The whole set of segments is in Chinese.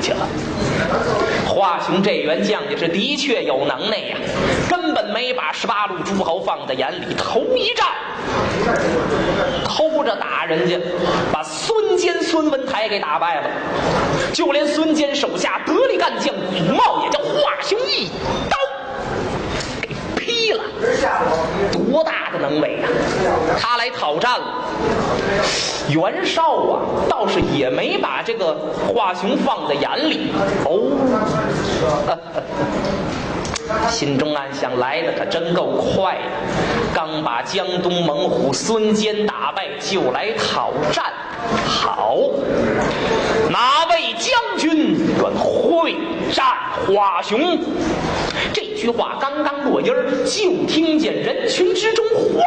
去了。华雄这员将军是的确有能耐呀，根本没把18路诸侯放在眼里。头一战偷着打人家，把孙坚、孙文台给打败了，就连孙坚手下得力干将祖茂也叫华雄一刀给劈了，多大的能为啊！他来讨战了。袁绍啊，倒是也没把这个华雄放在眼里心中暗想，来的可真够快的，刚把江东猛虎孙坚打败，就来讨战。好，哪位将军愿会战华雄？这句话刚刚落音，就听见人群之中哗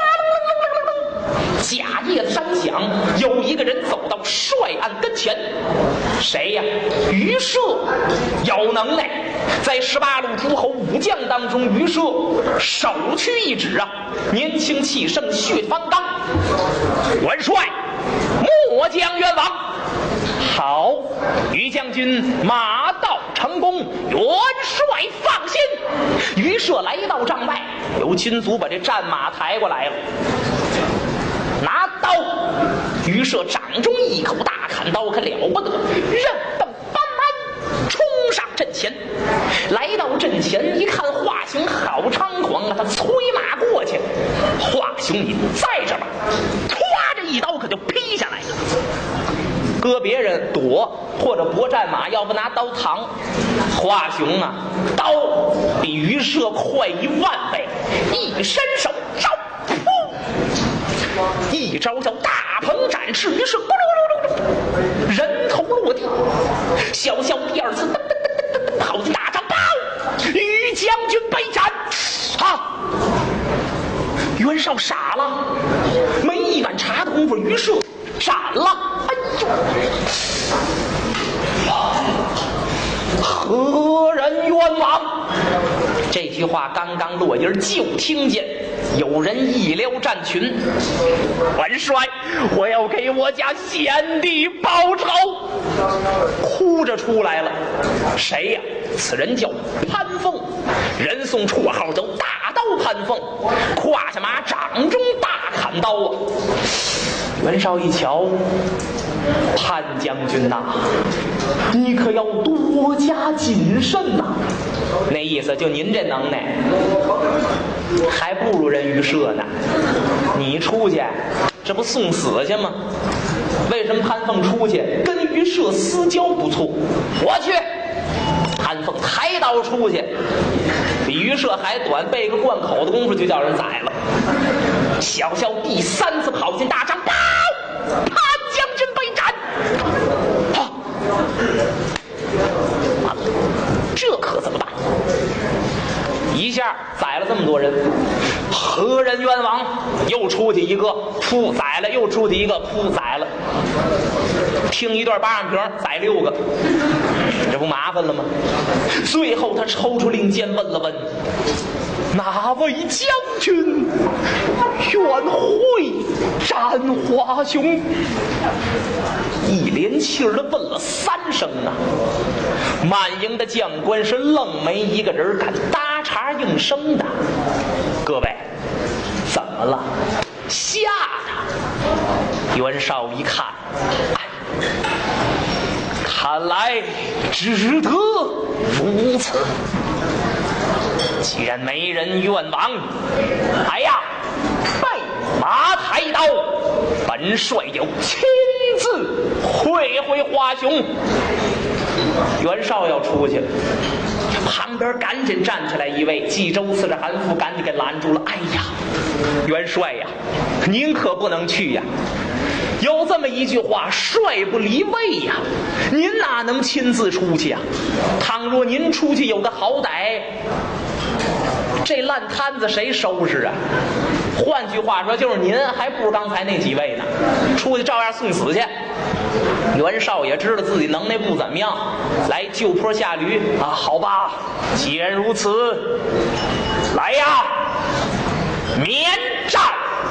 甲叶山响，有一个人走到帅案跟前。谁呀？于赦，有能耐。在18路诸侯武将当中，于赦首屈一指啊，年轻气盛，血方刚。元帅，末将冤枉。好，于将军马到成功，元帅放心。于赦来到帐外，有军卒把这战马抬过来了。拿刀，于赦掌中一口大砍刀，可了不得，刃蹦斑斑，冲上阵前。来到阵前一看，华雄好猖狂啊！他催马过去，华雄你在这吧，唰这一刀可就劈下来了。搁别人躲或者搏战马，要不拿刀扛。华雄啊，刀比于赦快10000倍，一伸手招，一招叫大鹏展翅，于是咕噜噜噜噜，人头落地。小第二次噔噔噔噔噔跑进大帐，报于将军被斩。袁绍傻了，没一碗茶的功夫，于赦斩了。哎呦，何人冤枉？这句话刚刚落音，就听见有人一撩战群。元帅，我要给我家贤弟报仇。哭着出来了。谁呀？此人叫潘凤，人送绰号叫大刀潘凤，胯下马，掌中大砍刀啊！袁绍一瞧，潘将军呐，你可要多加谨慎呐。那意思就您这能耐，还不如人于赦呢。你出去，这不送死去吗？为什么潘凤出去？跟于赦私交不错。我去。潘凤抬刀出去，比于赦还短，背个贯口的功夫就叫人宰了。小第3次跑进大帐，报潘将军被斩。完了，这可怎么办？一下宰了这么多人，何人冤枉？又出去一个，噗宰了；又出去一个，噗宰了。听一段巴掌瓶，宰6个，这不麻烦了吗？最后他抽出令箭问了问，哪位将军愿会战华雄？一连气儿的问了3声啊！满营的将官是愣没一个人敢搭茬应声的。各位，怎么了？吓的！袁绍一看，看来只得如此。既然没人愿往，来呀，备马抬刀，本帅就亲自会会华雄。袁绍要出去，旁边赶紧站起来一位冀州刺史韩馥，赶紧给拦住了。哎呀，元帅呀，您可不能去呀！有这么一句话，帅不离位呀，您哪能亲自出去呀？倘若您出去有个好歹，这烂摊子谁收拾啊？换句话说，就是您还不如刚才那几位呢，出去照样送死去。袁绍也知道自己能耐不怎么样，来就坡下驴啊！好吧，既然如此，来呀，免战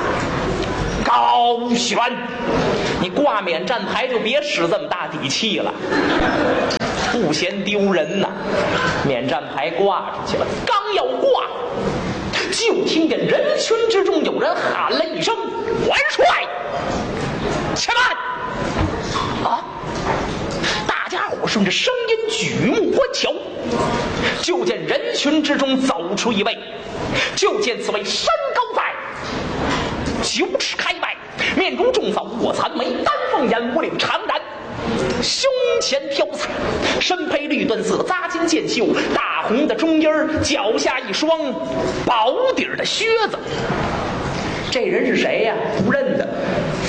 高悬。你挂免战牌就别使这么大底气了。 不嫌丢人呐，免战牌挂出去了，刚要挂，就听见人群之中有人喊了一声：“元帅，且慢！”啊！大家伙顺着声音举目观瞧，就见人群之中走出一位，就见此位身高在9尺开外，面如重枣，卧蚕眉，丹凤眼，五领长髯，胸前飘洒，身披绿缎色扎金箭袖，大红的中衣儿，脚下一双薄底儿的靴子。这人是谁呀？不认得。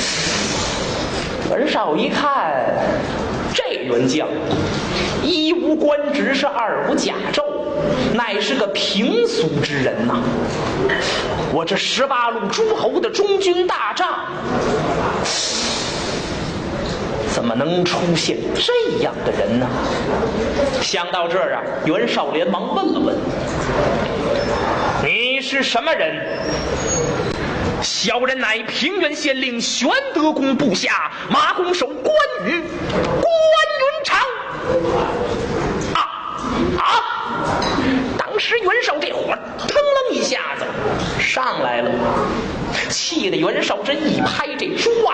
文少一看，这员将一无官职，是二无甲胄，乃是个平俗之人呐。我这18路诸侯的中军大将，怎么能出现这样的人呢？想到这儿啊，袁绍连忙问了问：“你是什么人？”小人乃平原县令玄德公部下马弓手关羽，关云长。当时袁绍这火腾楞一下子上来了，气得袁绍这一拍这桌案，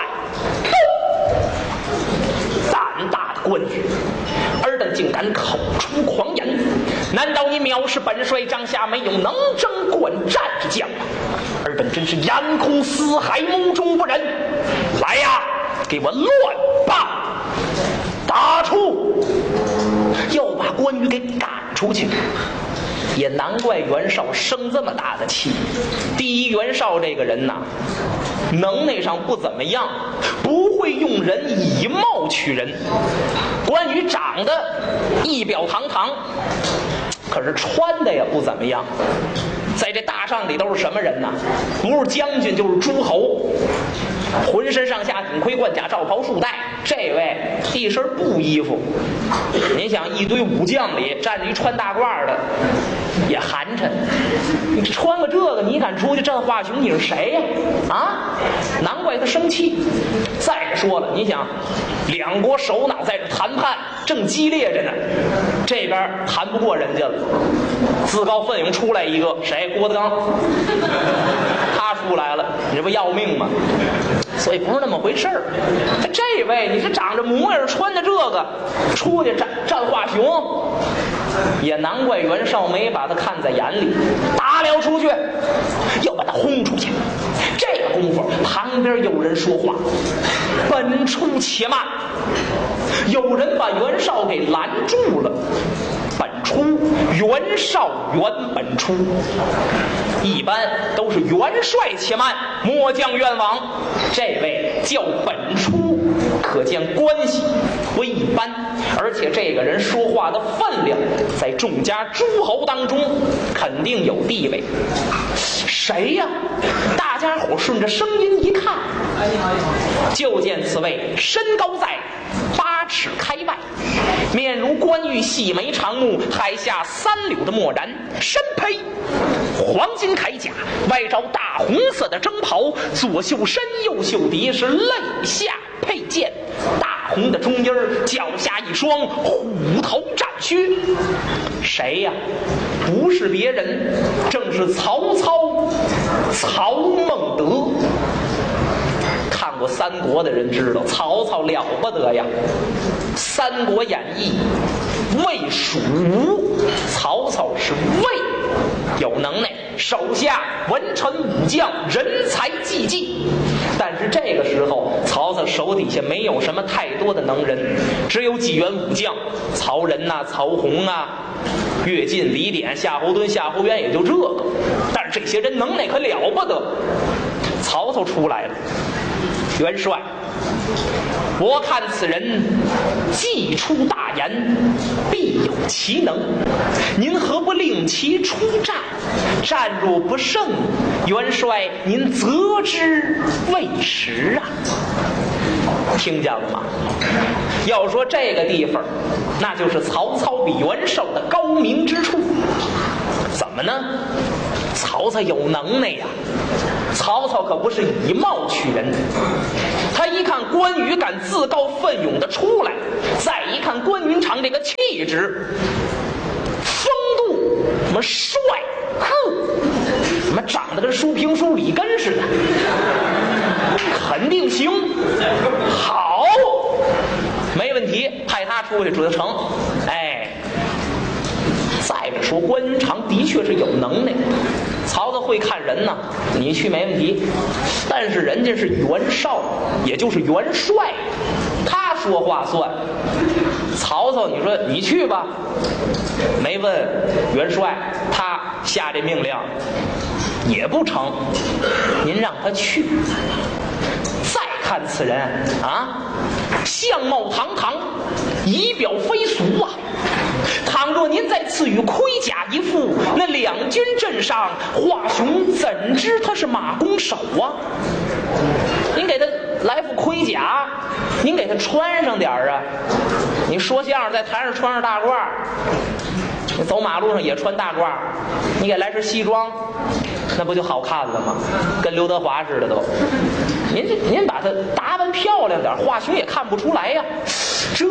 胆大的关羽，尔等竟敢口出狂言！难道你藐视本帅帐下没有能征惯战之将吗？尔等真是眼空四海，目中不忍！来呀，给我乱棒打出！要把关羽给赶出去。也难怪袁绍生这么大的气。第一，袁绍这个人呐，能耐上不怎么样，不会用人以貌取人。关羽长得仪表堂堂，可是穿的也不怎么样。在这大帐里都是什么人呢？不是将军就是诸侯，浑身上下顶盔贯甲罩袍束带。这位一身布衣服，您想一堆武将里站着一穿大褂的，也寒碜。你穿个这个，你敢出去战华雄？你是谁呀？啊，难怪他生气。再者说了，你想，两国首脑在这谈判正激烈着呢，这边谈不过人家了，自告奋勇出来一个谁？郭德纲，他出来了，你这不要命吗？所以不是那么回事儿。这位你是长着模样，穿着这个出去战华雄，也难怪袁绍没把他看在眼里，打了出去，要把他轰出去。这个功夫旁边有人说话：“本初且慢！”有人把袁绍给拦住了。本初，袁绍原本初，一般都是元帅且慢，末将愿往。这位叫本初，可见关系不一般，而且这个人说话的分量，在众家诸侯当中肯定有地位。谁呀？大家伙顺着声音一看，就见此位身高在8尺开外，面如关羽，细眉长目，海下3绺的墨髯，身披黄金铠甲，外罩大红色的征袍，左袖身右袖敌，是肋下佩剑，大红的中衣儿，脚下一双虎头战靴。谁呀？不是别人，正是曹操，曹孟德。看过三国的人知道，曹操了不得呀，《三国演义》魏蜀吴，曹操是魏，有能耐，手下文臣武将，人才济济。但是这个时候，曹操手底下没有什么太多的能人，只有几员武将，曹仁呐、曹洪啊、乐进、李典、夏侯惇、夏侯渊，也就这个。但是这些人能耐可了不得。曹操出来了，元帅，我看此人既出大言，必有其能，您何不令其出战？战若不胜，元帅您责之未迟啊！听见了吗？要说这个地方，那就是曹操比袁绍的高明之处。怎么呢？曹操有能耐呀， 曹操可不是以貌取人，他一看关羽敢自告奋勇的出来，再一看关云长这个气质、风度，什么帅、什么长得跟书评书里根似的，肯定行，好，没问题，派他出去准成。哎，再者说关云长的确是有能耐，曹操会看人呢，你去没问题，但是人家是袁绍，也就是元帅，他说话算。曹操你说你去吧，没问元帅，他下这命令也不成，您让他去。再看此人啊，相貌堂堂，仪表非俗啊，倘若您再赐予盔甲一副，那两军阵上华雄怎知他是马弓手啊？您给他来副盔甲，您给他穿上点啊。你说相声在台上穿上大褂，你走马路上也穿大褂，你给来身西装，那不就好看了吗？跟刘德华似的都。您把他打扮漂亮点，华雄也看不出来呀。这，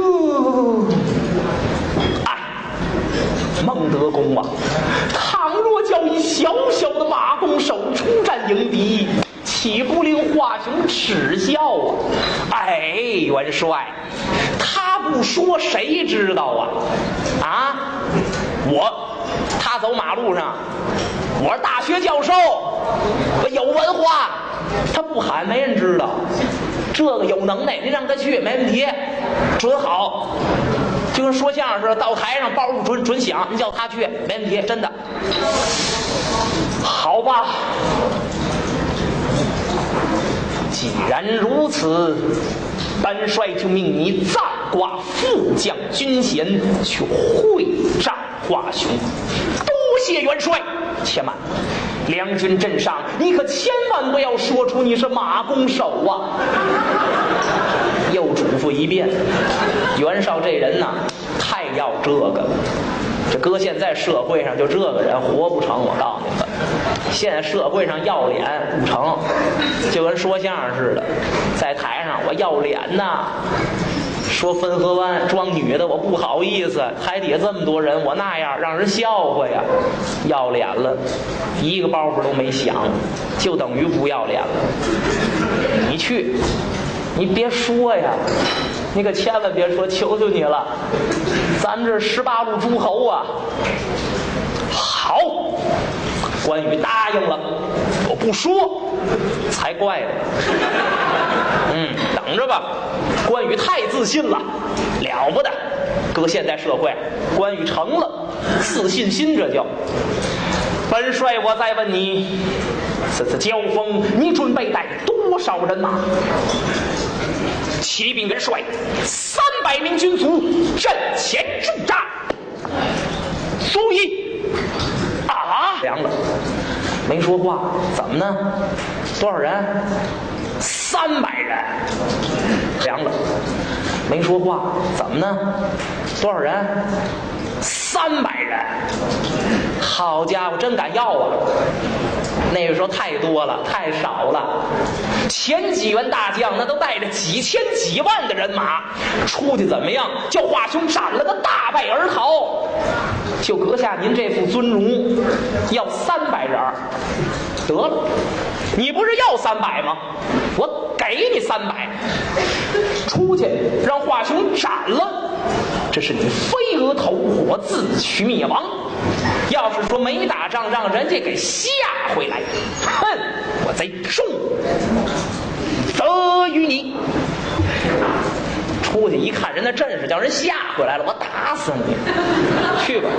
哎，孟德公啊，倘若叫一小小的马弓手出战迎敌，岂不令华雄耻笑啊？哎，元帅，他不说谁知道啊？啊，他走马路上，我是大学教授，我有文化，他不喊没人知道。这个有能耐，您让他去没问题，准好。就跟说相声似的，到台上包袱准响，您叫他去没问题，真的。好吧，既然如此，本帅就命你暂挂副将军衔，去会战华雄。多谢元帅。且慢，两军阵上，你可千万不要说出你是马弓手啊！又嘱咐一遍。袁绍这人呐，太要这个了。这搁现在社会上，就这个人活不成。我告诉你们，现在社会上要脸不成，就跟说相声似的，在台上我要脸呐。说汾河湾装女的，我不好意思，台底下这么多人，我那样让人笑话呀，要脸了，一个包袱都没响，就等于不要脸了。你去，你别说呀，你可千万别说，求求你了，咱们这18路诸侯啊。好，关羽答应了，我不说才怪呢。等着吧。关羽太自信了，了不得。搁现代社会，关羽成了自信心，这叫。本帅我再问你，这次交锋你准备带多少人马？骑兵元帅300名军卒，阵前驻扎。注意啊！凉了，没说话，怎么呢？多少人？300人。凉了，没说话，怎么呢？多少人？300人。好家伙，真敢要啊！那个时候太多了，太少了。前几员大将那都带着几千几万的人马出去，怎么样？叫华雄斩了个大败而逃。就阁下您这副尊容，要300人，得了，你不是要300吗？我给你300，出去让华雄斩了，这是你飞蛾投火，自取灭亡。要是说没打仗，让人家给吓回来，哼，我贼重责于你。出去一看人的阵势，叫人吓回来了，我打死你！去吧。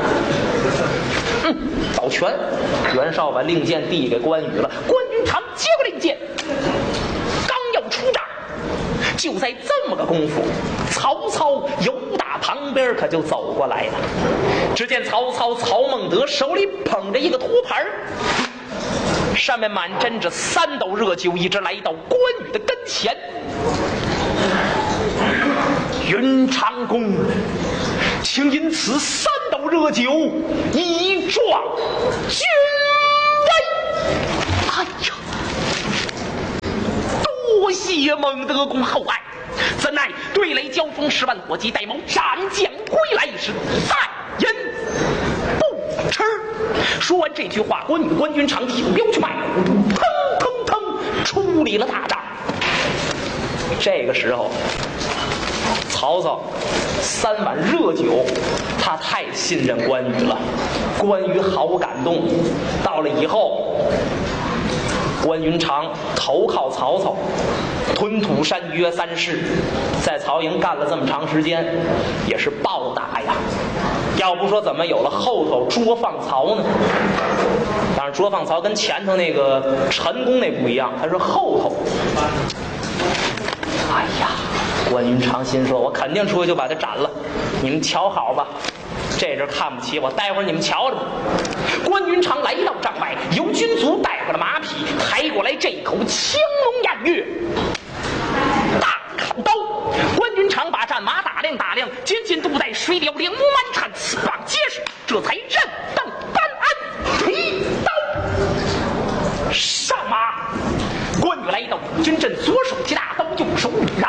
保全。袁绍把令箭递给关羽了，关云长接过令箭，刚要出战，就在这么个功夫，曹操由打旁边可就走过来了。只见曹孟德手里捧着一个托盘，上面满斟着3斗热酒，一直来到关羽的跟前。云长公，请饮此3斗热酒，以壮军威。哎呀， 可惜孟德公厚爱，怎奈对垒交锋10万火急，待某战将归来时，再饮不吃。说完这句话，关云长挺镖去迈虎步，腾腾腾出离了大帐。这个时候，曹操3碗热酒，他太信任关羽了，关羽好感动。到了以后，关云长投靠曹操，屯土山约3世，在曹营干了这么长时间，也是暴打呀。要不说怎么有了后头捉放曹呢？当然捉放曹跟前头那个陈宫那不一样，他是后头。哎呀，关云长心说，我肯定出去就把他斩了，你们瞧好吧，这阵看不起我，待会儿你们瞧着吧。关云长来到帐外，由军卒带过了马匹，抬过来这口青龙偃月大砍刀。关云长把战马打量，紧紧肚带，水貂两目满缠，刺棒结实，这才认当办案，提刀上马。关羽来到军阵，左手提大刀，右手冉，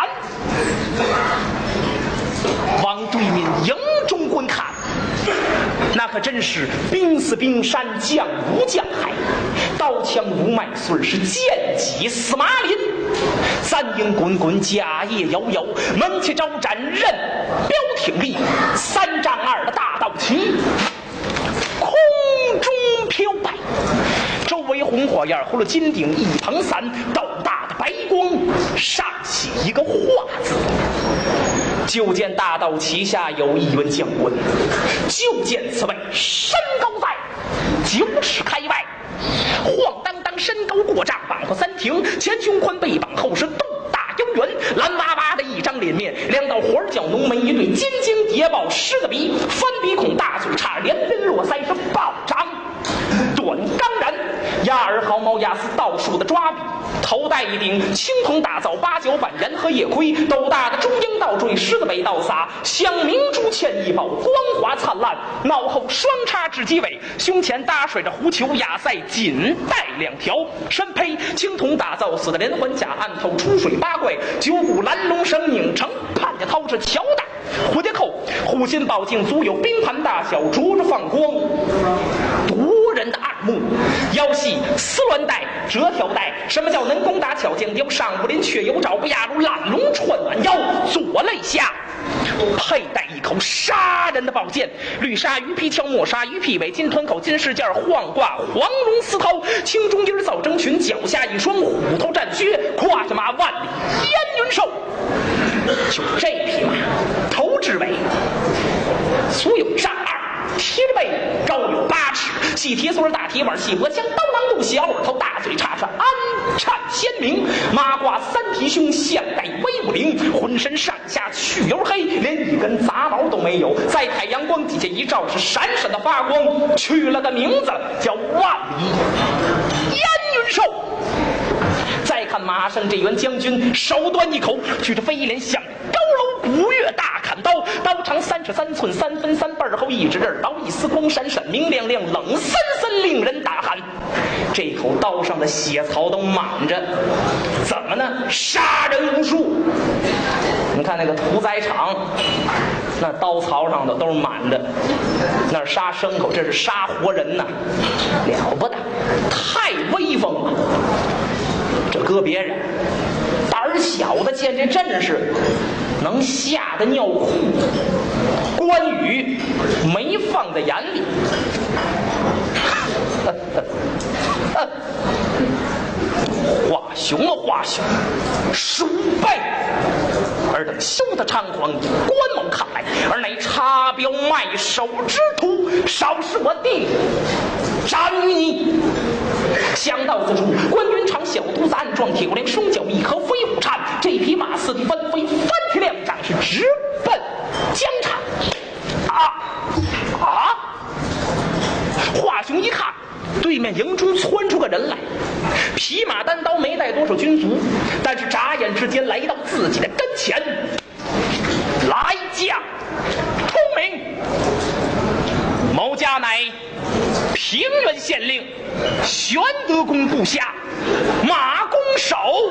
往对面营中观看，那可真是兵似冰山，将如将海，刀枪如麦穗，是剑戟似麻林。三营滚滚，甲叶摇摇，门前招展，任标挺立，3丈2的大道旗空中飘摆，周围红火焰，葫芦金顶一蓬伞，斗大的白光，上写一个画字。就见大道旗下有一员将官，就见此位身高在9尺开外，晃荡荡身高过丈，膀阔3庭，前胸宽背膀厚，是肚大腰圆，蓝巴巴的一张脸面，2道环角浓眉，一对尖尖叠抱狮子鼻，翻鼻孔，大嘴叉，连边络腮，是暴长短刚然，压耳毫毛压似倒数的抓笔，头戴一顶青铜打造8角板沿和叶盔，斗大的中鹰倒坠，狮子尾倒撒，镶明珠嵌一宝，光滑灿烂，脑后双插雉鸡尾，胸前搭甩着狐裘亚塞，锦带2条，身披青铜打造似的连环甲，暗头出水8怪，9股蓝龙绳拧成盼家掏是乔带蝴蝶扣，护心宝镜足有冰盘大小，着着放光，夺人的耳目。腰系丝鸾带、折条带，什么叫能攻打巧剑雕？上不临却有爪，不压如懒龙串暖腰。左肋下佩戴一口杀人的宝剑，绿鲨鱼皮鞘，墨鲨鱼屁尾，金团口，金饰件，晃挂黄龙丝绦，青中衣造征裙，脚下一双虎头战靴，胯下马万里烟云兽。就这匹马，头至尾足有丈2，贴着背高有8尺，细铁穗大铁碗，细脖枪，刀囊肚，小耳头，大嘴叉安颤鲜明，马褂3皮胸，项带威武灵，浑身上下去油黑，连一根杂毛都没有，在太阳光底下一照，是闪闪的发光，取了个名字叫万里烟云兽。再看马上这员将军，手端一口，举着飞镰向高楼古月大砍刀，刀长3尺3寸，3分3瓣后一指刃，刀一丝光闪闪，明亮亮，冷森森，令人大汗。这口刀上的血槽都满着，怎么呢？杀人无数。你看那个屠宰场，那刀槽上的都是满的，那是杀牲口，这是杀活人呐，了不得，太威风了。这搁别人胆儿小的见这阵势，能吓得尿裤。关羽没放在眼里，华雄啊华雄，鼠辈！尔等休得猖狂，以关某看来，而乃插标卖首之徒，少使我弟斩于你。想到此处，关云长小肚子暗壮，铁骨梁双脚一颗飞虎颤，这匹马似的翻飞，翻起2掌，是直奔疆场。华雄一看，对面营中窜出个人来，匹马单刀，没带多少军卒，但是眨眼之间来到自己的跟前。来将，聪明，某家乃平原县令，玄德公部下马弓手。